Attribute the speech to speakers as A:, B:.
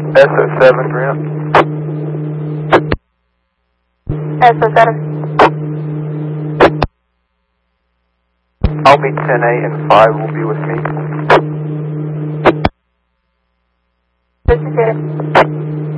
A: SO7, Grant.
B: SO7.
A: I'll be 10-8 and 5 will be with me.
B: This is it.